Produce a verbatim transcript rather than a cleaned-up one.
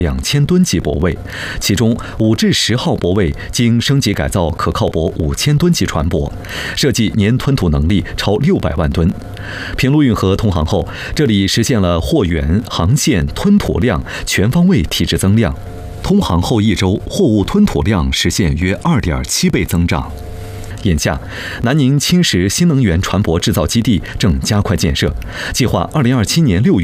两千吨级泊位，其中五至十号泊位经升级改造，可靠泊五千吨级船舶，设计年吞吐能力超六百万吨。平陆运河通航后，这里实现了货源、航线、吞吐量全方位体质增量。通航后一周，货物吞吐量实现约 二点七倍增长。眼下，南宁青石新能源船舶制造基地正加快建设，计划二零二七年六月